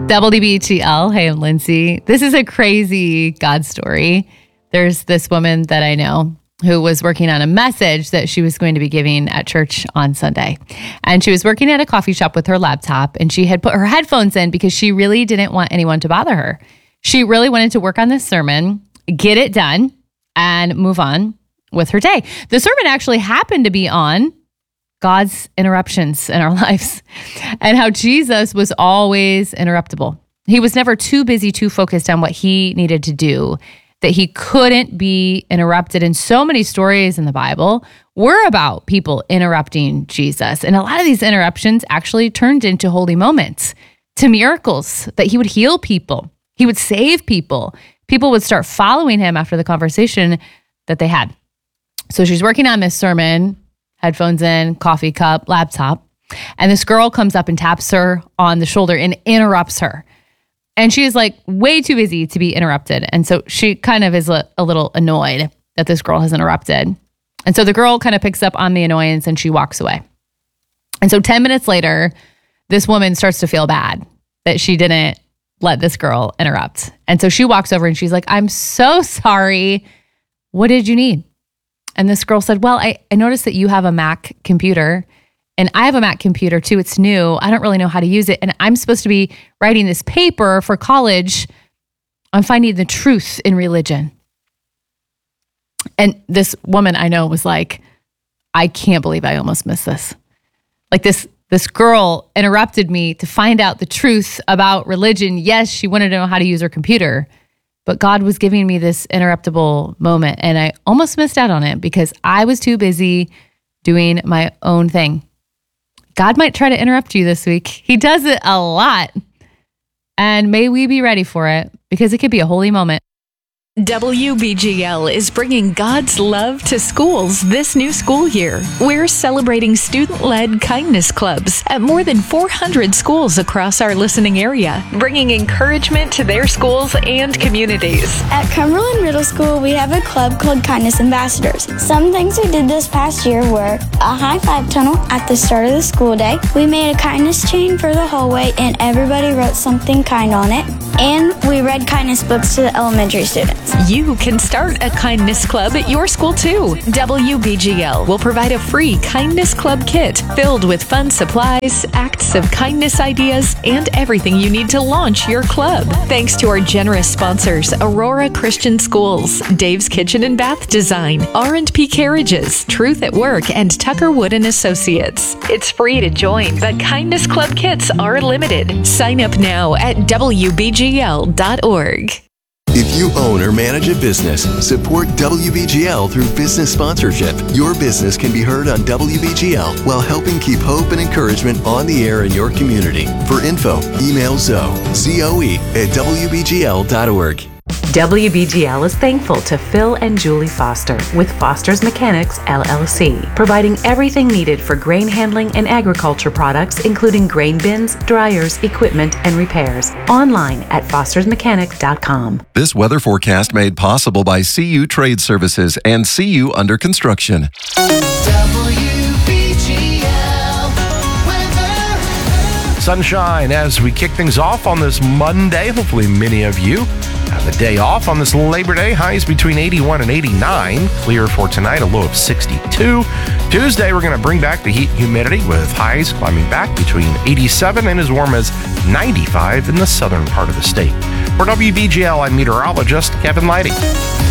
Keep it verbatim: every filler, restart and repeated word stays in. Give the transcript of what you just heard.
W B G L. Hey, I'm Lindsay. This is a crazy God story. There's this woman that I know who was working on a message that she was going to be giving at church on Sunday. And she was working at a coffee shop with her laptop, and she had put her headphones in because she really didn't want anyone to bother her. She really wanted to work on this sermon, get it done, and move on with her day. The sermon actually happened to be on God's interruptions in our lives and how Jesus was always interruptible. He was never too busy, too focused on what he needed to do, that he couldn't be interrupted. And so many stories in the Bible were about people interrupting Jesus. And a lot of these interruptions actually turned into holy moments, to miracles, that he would heal people. He would save people. People would start following him after the conversation that they had. So she's working on this sermon, headphones in, coffee cup, laptop. And this girl comes up and taps her on the shoulder and interrupts her. And she is like way too busy to be interrupted. And so she kind of is a, a little annoyed that this girl has interrupted. And so the girl kind of picks up on the annoyance and she walks away. And so ten minutes later, this woman starts to feel bad that she didn't let this girl interrupt. And so she walks over and she's like, I'm so sorry. What did you need? And this girl said, well, I, I noticed that you have a Mac computer and I have a Mac computer too. It's new. I don't really know how to use it. And I'm supposed to be writing this paper for college on finding the truth in religion. And this woman I know was like, I can't believe I almost missed this. Like this, this girl interrupted me to find out the truth about religion. Yes, she wanted to know how to use her computer, but God was giving me this interruptible moment and I almost missed out on it because I was too busy doing my own thing. God might try to interrupt you this week. He does it a lot. And may we be ready for it because it could be a holy moment. W B G L is bringing God's love to schools this new school year. We're celebrating student-led kindness clubs at more than four hundred schools across our listening area, bringing encouragement to their schools and communities. At Cumberland Middle School, we have a club called Kindness Ambassadors. Some things we did this past year were a high five tunnel at the start of the school day. We made a kindness chain for the hallway and everybody wrote something kind on it. And we read kindness books to the elementary students. You can start a kindness club at your school too. W B G L will provide a free kindness club kit filled with fun supplies, acts of kindness ideas, and everything you need to launch your club. Thanks to our generous sponsors, Aurora Christian Schools, Dave's Kitchen and Bath Design, R and P Carriages, Truth at Work, and Tucker Wood and Associates. It's free to join, but kindness club kits are limited. Sign up now at W B G L dot org. If you own or manage a business, support W B G L through business sponsorship. Your business can be heard on W B G L while helping keep hope and encouragement on the air in your community. For info, email Zoe, Z O E, at W B G L dot org. W B G L is thankful to Phil and Julie Foster with Foster's Mechanics, L L C, providing everything needed for grain handling and agriculture products, including grain bins, dryers, equipment, and repairs. Online at fosters mechanics dot com. This weather forecast made possible by C U Trade Services and C U Under Construction. W B G L weather. Sunshine as we kick things off on this Monday. Hopefully many of you have the day off on this Labor Day. Highs between eighty-one and eighty-nine. Clear for tonight, a low of sixty-two. Tuesday, we're going to bring back the heat and humidity with highs climbing back between eighty-seven and as warm as ninety-five in the southern part of the state. For W B G L, I'm meteorologist Kevin Lighty.